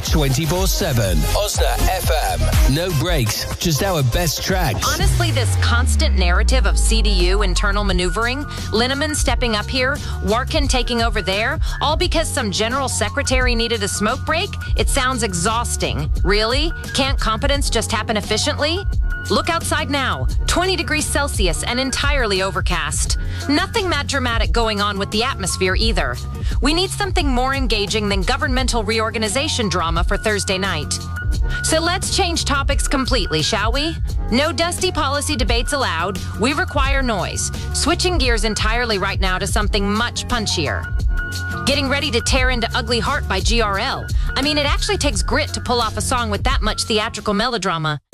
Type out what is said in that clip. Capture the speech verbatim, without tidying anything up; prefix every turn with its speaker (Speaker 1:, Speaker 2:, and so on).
Speaker 1: twenty-four seven. Osna F M. No breaks, just our best tracks.
Speaker 2: Honestly, this constant narrative of C D U internal maneuvering, Linneman stepping up here, Warkin taking over there, all because some general secretary needed a smoke break? It sounds exhausting. Really? Can't competence just happen efficiently? Look outside now. twenty degrees Celsius and entirely overcast. Nothing mad dramatic going on with the atmosphere either. We need something more engaging than governmental reorganization drama for Thursday night. So let's change topics completely, shall we? No dusty policy debates allowed. We require noise. Switching gears entirely right now to something much punchier. Getting ready to tear into Ugly Heart by G R L. I mean, it actually takes grit to pull off a song with that much theatrical melodrama.